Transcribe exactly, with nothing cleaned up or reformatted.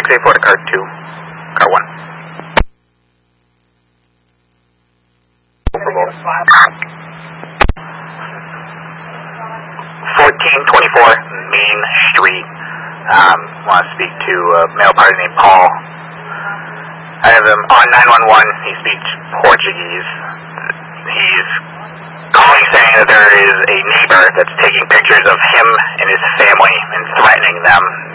eight four to car two, car one. fourteen twenty-four Main Street. Um, want to speak to a male party named Paul. I have him on nine one one. He speaks Portuguese. He's calling saying that there is a neighbor that's taking pictures of him and his family and threatening them.